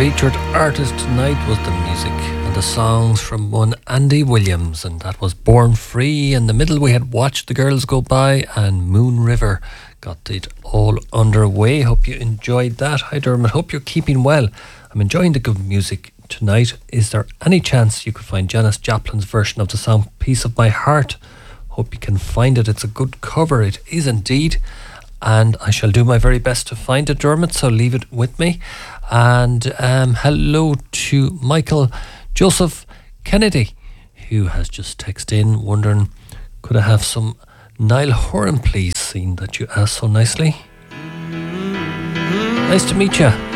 featured artist tonight was the music and the songs from one Andy Williams, and that was Born Free. In the middle we had Watch the Girls Go By and Moon River. Got it all underway. Hope you enjoyed that. Hi Dermot, hope you're keeping well. I'm enjoying the good music tonight. Is there any chance you could find Janis Joplin's version of the song Piece of My Heart? Hope you can find it. It's a good cover, it is indeed, and I shall do my very best to find it, Dermot, so leave it with me. And hello to Michael Joseph Kennedy, who has just texted in wondering, could I have some Niall Horan please, seeing that you asked so nicely. Nice to meet you.